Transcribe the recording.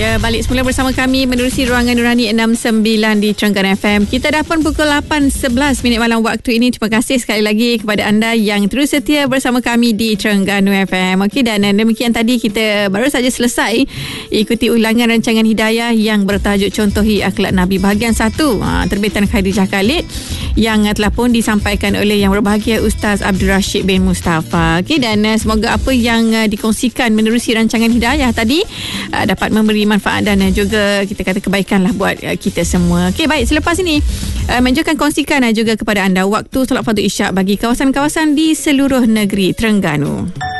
Ya, balik semula bersama kami menerusi Ruangan Nurani 69 di Terengganu FM. Kita dah pun pukul 8.11 malam waktu ini. Terima kasih sekali lagi kepada anda yang terus setia bersama kami di Terengganu FM. Okey, dan demikian tadi kita baru saja selesai ikuti ulangan rancangan hidayah yang bertajuk Contohi Akhlak Nabi bahagian 1, terbitan Khadijah Khalid, yang telah pun disampaikan oleh Yang Berbahagia Ustaz Abdul Rashid bin Mustafa. Okey, dan semoga apa yang dikongsikan menerusi rancangan hidayah tadi dapat memberi manfaat dan juga kita kata kebaikan lah buat kita semua. Okey, baik, selepas ini menunjukkan kongsikan juga kepada anda waktu solat fardu isyak bagi kawasan-kawasan di seluruh negeri Terengganu.